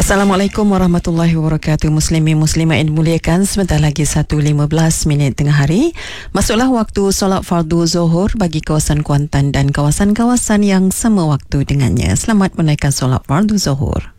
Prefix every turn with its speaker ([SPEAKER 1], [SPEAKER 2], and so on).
[SPEAKER 1] Assalamualaikum warahmatullahi wabarakatuh. Muslimi muslimat yang dimuliakan, sebentar lagi 1:15 tengah hari. Masuklah waktu solat fardu zuhur bagi kawasan Kuantan dan kawasan-kawasan yang sama waktu dengannya. Selamat menunaikan solat fardu zuhur.